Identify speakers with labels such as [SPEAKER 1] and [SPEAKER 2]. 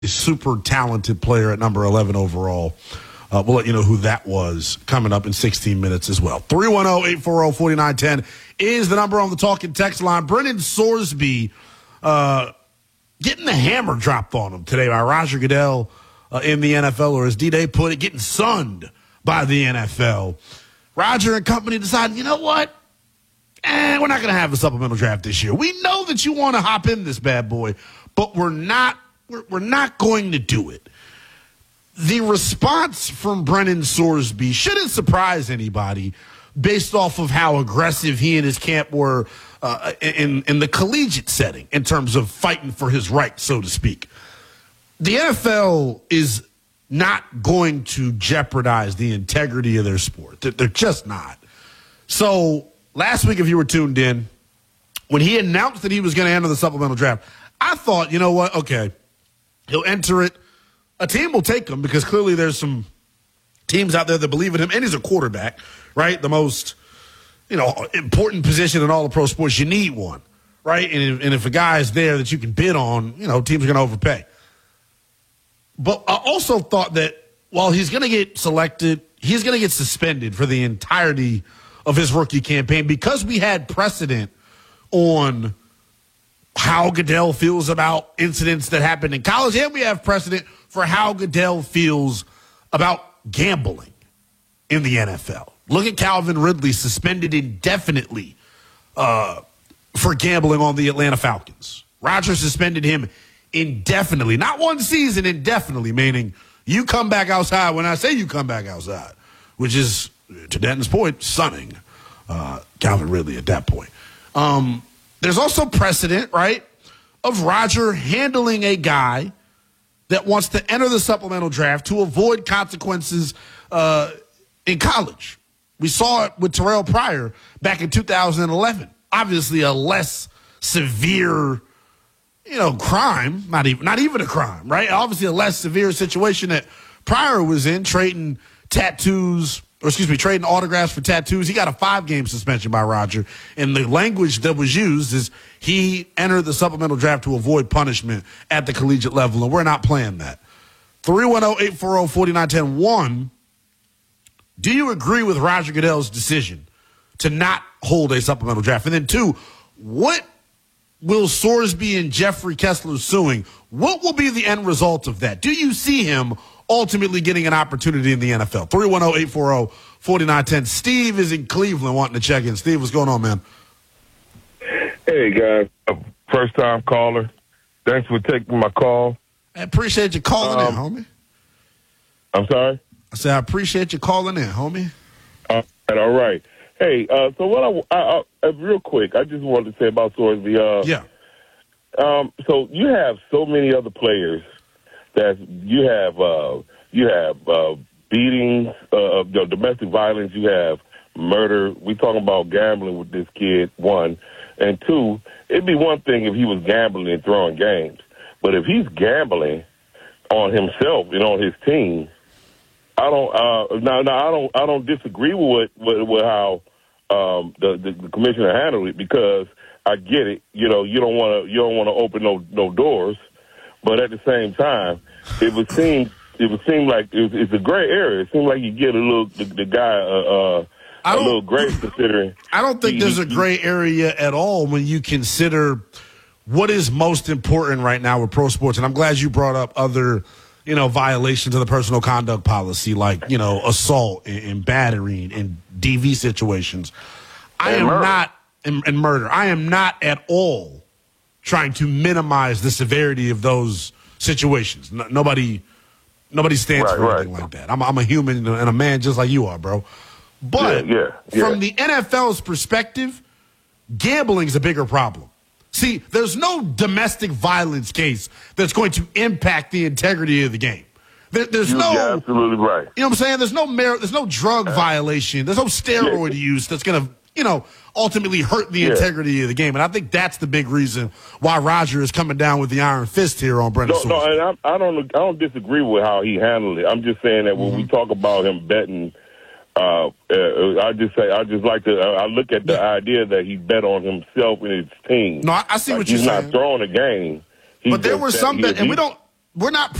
[SPEAKER 1] a super talented player at number 11 overall. We'll let you know who that was coming up in 16 minutes as well. 310-840-4910 is the number on the talking text line. Brennan Sorsby getting the hammer dropped on him today by Roger Goodell in the NFL, or as D-Day put it, getting sunned by the NFL. Roger and company decided, you know what? We're not going to have a supplemental draft this year. We know that you want to hop in this bad boy, but we're not going to do it. The response from Brennan Sorsby shouldn't surprise anybody based off of how aggressive he and his camp were in the collegiate setting in terms of fighting for his rights, so to speak. The NFL is not going to jeopardize the integrity of their sport. They're just not. So last week, if you were tuned in, when he announced that he was going to enter the supplemental draft, I thought, you know what? Okay, he'll enter it. A team will take him because clearly there's some teams out there that believe in him, and he's a quarterback, right? The most, important position in all of pro sports. You need one, right? And if a guy is there that you can bid on, teams are going to overpay. But I also thought that while he's going to get selected, he's going to get suspended for the entirety of his rookie campaign because we had precedent on how Goodell feels about incidents that happened in college, and we have precedent for how Goodell feels about gambling in the NFL. Look at Calvin Ridley, suspended indefinitely for gambling on the Atlanta Falcons. Rodgers suspended him indefinitely, not one season, indefinitely, meaning you come back outside when I say you come back outside, which is, to Denton's point, sunning Calvin Ridley at that point. There's also precedent, right, of Roger handling a guy that wants to enter the supplemental draft to avoid consequences in college. We saw it with Terrell Pryor back in 2011. Obviously a less severe, crime, not even a crime, right? Obviously a less severe situation that Pryor was in, trading autographs for tattoos. He got a 5-game suspension by Roger. And the language that was used is he entered the supplemental draft to avoid punishment at the collegiate level, and we're not playing that. 310-840-4910. One, do you agree with Roger Goodell's decision to not hold a supplemental draft? And then two, what will Sorsby and Jeffrey Kessler suing? What will be the end result of that? Do you see him ultimately getting an opportunity in the NFL? 310-840-4910. Steve is in Cleveland wanting to check in. Steve, what's going on, man?
[SPEAKER 2] Hey, guys. First-time caller. Thanks for taking my call.
[SPEAKER 1] I appreciate you calling in, homie.
[SPEAKER 2] I'm sorry?
[SPEAKER 1] I said I appreciate you calling in, homie.
[SPEAKER 2] All right. Hey, so what I real quick, I just wanted to say about Sorsby. So you have so many other players that you have beatings, domestic violence, you have murder. We talking about gambling with this kid, one. And two, it'd be one thing if he was gambling and throwing games. But if he's gambling on himself and on his team, I don't disagree with how the commissioner handled it, because I get it. You don't want to open no doors, but at the same time, it would seem like it's a gray area. It seemed like you get the guy a little grace, considering. I
[SPEAKER 1] don't think there's a gray area at all when you consider what is most important right now with pro sports. And I'm glad you brought up other, violations of the personal conduct policy, like, assault and battery and DV situations. And murder. I am not at all trying to minimize the severity of those situations. Nobody stands for anything like that. I'm a human and a man just like you are, bro. But from the NFL's perspective, gambling is a bigger problem. See, there's no domestic violence case that's going to impact the integrity of the game. You're
[SPEAKER 2] absolutely right.
[SPEAKER 1] You know what I'm saying? There's no drug violation. There's no steroid use that's going to, ultimately hurt the integrity of the game. And I think that's the big reason why Roger is coming down with the iron fist here on Brennan Sorsby.
[SPEAKER 2] No, and I don't disagree with how he handled it. I'm just saying that when we talk about him betting, I look at the idea that he bet on himself and his team.
[SPEAKER 1] No, I see what you're saying.
[SPEAKER 2] He's not throwing a game.
[SPEAKER 1] But there were some and we don't we're not